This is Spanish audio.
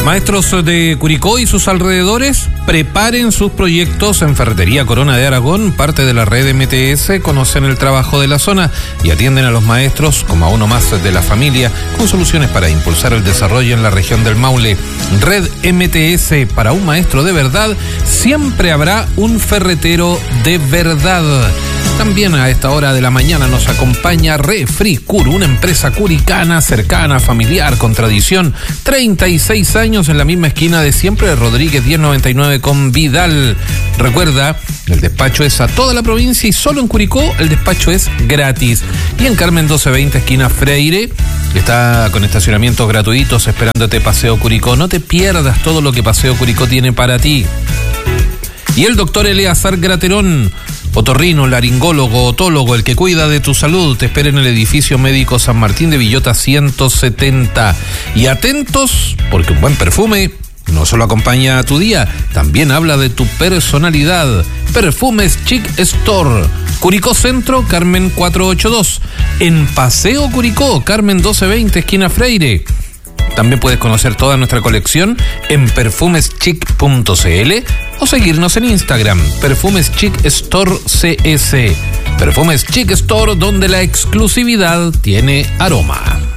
Maestros de Curicó y sus alrededores, preparen sus proyectos en Ferretería Corona de Aragón, parte de la red MTS, conocen el trabajo de la zona y atienden a los maestros como a uno más de la familia, con soluciones para impulsar el desarrollo en la región del Maule. Red MTS, para un maestro de verdad, siempre habrá un ferretero de verdad. También a esta hora de la mañana nos acompaña Refricur, una empresa curicana, cercana, familiar, con tradición. 36 años en la misma esquina de siempre, de Rodríguez 1099 con Vidal. Recuerda, el despacho es a toda la provincia y solo en Curicó el despacho es gratis. Y en Carmen 1220, esquina Freire, está con estacionamientos gratuitos esperándote Paseo Curicó. No te pierdas todo lo que Paseo Curicó tiene para ti. Y el doctor Eleazar Graterón, otorrino, laringólogo, otólogo, el que cuida de tu salud, te espera en el edificio médico San Martín de Villota 170. Y atentos, porque un buen perfume no solo acompaña a tu día, también habla de tu personalidad. Perfumes Chic Store, Curicó Centro, Carmen 482. En Paseo Curicó, Carmen 1220, esquina Freire. También puedes conocer toda nuestra colección en perfumeschic.cl o seguirnos en Instagram, Perfumes Chic Store CS. Perfumes Chic Store, donde la exclusividad tiene aroma.